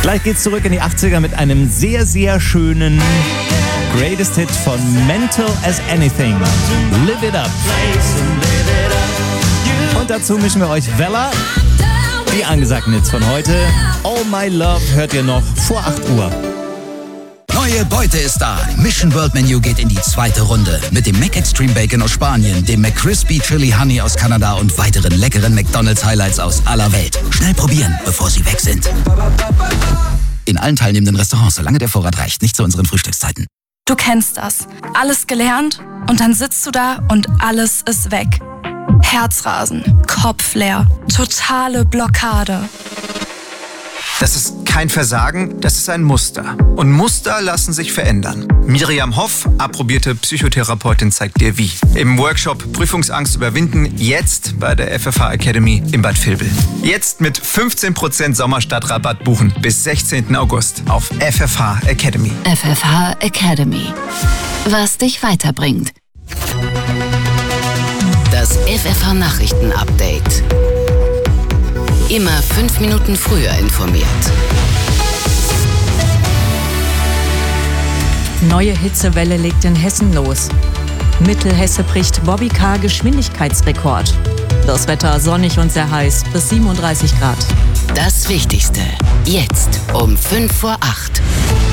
Gleich geht's zurück in die 80er mit einem sehr, sehr schönen Greatest Hit von Mental as Anything. Live It Up. Und dazu mischen wir euch Vella. Die angesagten Hits von heute. All My Love hört ihr noch vor 8 Uhr. Neue Beute ist da. Mission World Menu geht in die zweite Runde. Mit dem McExtreme Bacon aus Spanien, dem McCrispy Chili Honey aus Kanada und weiteren leckeren McDonald's Highlights aus aller Welt. Schnell probieren, bevor sie weg sind. In allen teilnehmenden Restaurants, solange der Vorrat reicht. Nicht zu unseren Frühstückszeiten. Du kennst das. Alles gelernt und dann sitzt du da und alles ist weg. Herzrasen, Kopf leer, totale Blockade. Das ist kein Versagen, das ist ein Muster. Und Muster lassen sich verändern. Miriam Hoff, approbierte Psychotherapeutin, zeigt dir wie. Im Workshop Prüfungsangst überwinden, jetzt bei der FFH Academy in Bad Vilbel. Jetzt mit 15% Sommerstadtrabatt buchen bis 16. August auf FFH Academy. FFH Academy. Was dich weiterbringt. Das FFH Nachrichten-Update. Immer 5 Minuten früher informiert. Neue Hitzewelle legt in Hessen los. Mittelhesse bricht Bobbycar Geschwindigkeitsrekord. Das Wetter sonnig und sehr heiß, bis 37 Grad. Das Wichtigste, jetzt um 5 vor 8.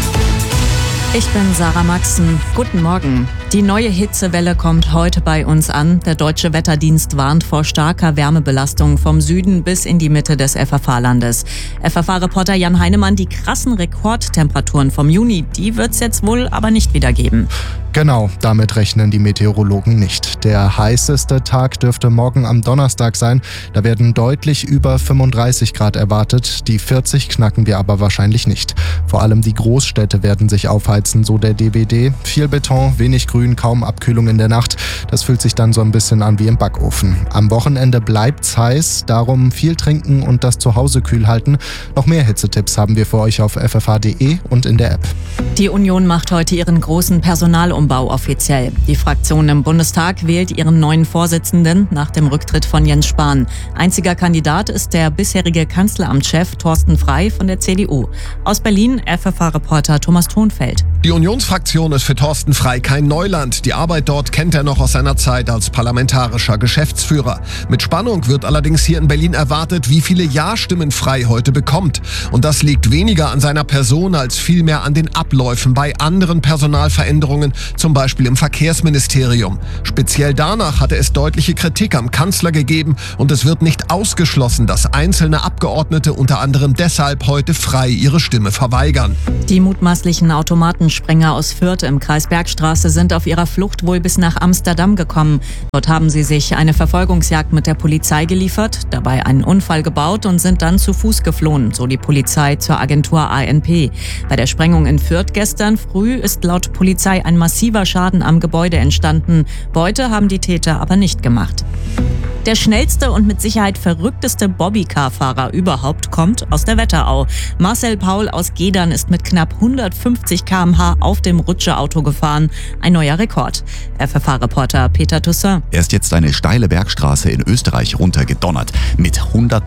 Ich bin Sarah Maxen. Guten Morgen. Die neue Hitzewelle kommt heute bei uns an. Der Deutsche Wetterdienst warnt vor starker Wärmebelastung vom Süden bis in die Mitte des FFH-Landes. FFH-Reporter Jan Heinemann, die krassen Rekordtemperaturen vom Juni, die wird's jetzt wohl aber nicht wieder geben. Genau, damit rechnen die Meteorologen nicht. Der heißeste Tag dürfte morgen am Donnerstag sein. Da werden deutlich über 35 Grad erwartet. Die 40 knacken wir aber wahrscheinlich nicht. Vor allem die Großstädte werden sich aufheizen, so der DWD. Viel Beton, wenig Grün, kaum Abkühlung in der Nacht. Das fühlt sich dann so ein bisschen an wie im Backofen. Am Wochenende bleibt's heiß, darum viel trinken und das Zuhause kühl halten. Noch mehr Hitzetipps haben wir für euch auf ffh.de und in der App. Die Union macht heute ihren großen Personalumbau offiziell. Die Fraktion im Bundestag wählt ihren neuen Vorsitzenden nach dem Rücktritt von Jens Spahn. Einziger Kandidat ist der bisherige Kanzleramtschef Thorsten Frey von der CDU. Aus Berlin FFH-Reporter Thomas Thonfeld. Die Unionsfraktion ist für Thorsten Frey kein Neuland. Die Arbeit dort kennt er noch aus seiner Zeit als parlamentarischer Geschäftsführer. Mit Spannung wird allerdings hier in Berlin erwartet, wie viele Ja-Stimmen Frey heute bekommt. Und das liegt weniger an seiner Person als vielmehr an den Abläufen bei anderen Personalveränderungen, zum Beispiel im Verkehrsministerium. Speziell danach hatte es deutliche Kritik am Kanzler gegeben und es wird nicht ausgeschlossen, dass einzelne Abgeordnete unter anderem deshalb heute Frey ihre Stimme verweigern. Die mutmaßlichen Automatensprenger aus Fürth im Kreis Bergstraße sind auf ihrer Flucht wohl bis nach Amsterdam gekommen. Dort haben sie sich eine Verfolgungsjagd mit der Polizei geliefert, dabei einen Unfall gebaut und sind dann zu Fuß geflohen, so die Polizei zur Agentur ANP. Bei der Sprengung in Fürth gestern früh ist laut Polizei ein massiver Schaden am Gebäude entstanden. Beute haben die Täter aber nicht gemacht. Der schnellste und mit Sicherheit verrückteste Bobbycar-Fahrer überhaupt kommt aus der Wetterau. Marcel Paul aus Gedern ist mit knapp 150 km/h auf dem Rutscheauto gefahren. Ein neuer Rekord. FFH-Reporter Peter Toussaint. Er ist jetzt eine steile Bergstraße in Österreich runtergedonnert mit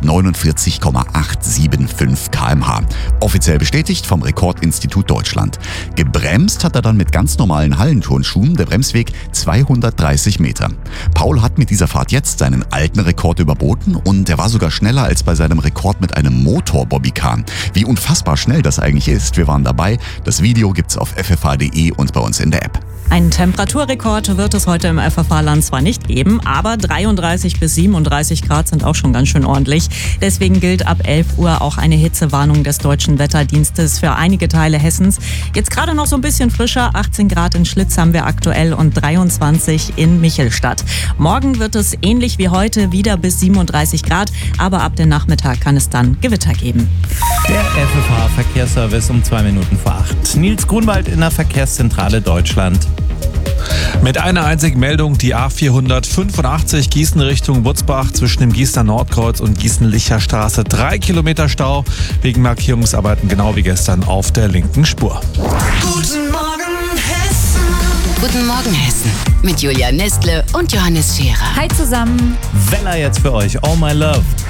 149,875 km/h. Offiziell bestätigt vom Rekordinstitut Deutschland. Gebremst hat er dann mit ganz normalen Hallenturnschuhen, der Bremsweg 230 Meter. Paul hat mit dieser Fahrt jetzt seinen alten Rekord überboten und er war sogar schneller als bei seinem Rekord mit einem Motor-Bobbycar. Wie unfassbar schnell das eigentlich ist, wir waren dabei. Das Video gibt's auf ffh.de und bei uns in der App. Einen Temperaturrekord wird es heute im FFH-Land zwar nicht geben, aber 33 bis 37 Grad sind auch schon ganz schön ordentlich. Deswegen gilt ab 11 Uhr auch eine Hitzewarnung des Deutschen Wetterdienstes für einige Teile Hessens. Jetzt gerade noch so ein bisschen frischer, 18 Grad in Schlitz haben wir aktuell und 23 in Michelstadt. Morgen wird es ähnlich wie heute wieder bis 37 Grad, aber ab dem Nachmittag kann es dann Gewitter geben. Der FFH-Verkehrsservice um 2 Minuten vor 8. Nils Grunwald in der Verkehrszentrale Deutschland. Mit einer einzigen Meldung, die A485 Gießen Richtung Butzbach zwischen dem Gießener Nordkreuz und Gießen-Licher Straße 3 Kilometer Stau wegen Markierungsarbeiten genau wie gestern auf der linken Spur. Guten Morgen Hessen. Guten Morgen Hessen mit Julia Nestle und Johannes Scherer. Hi zusammen. Vella jetzt für euch. All My Love.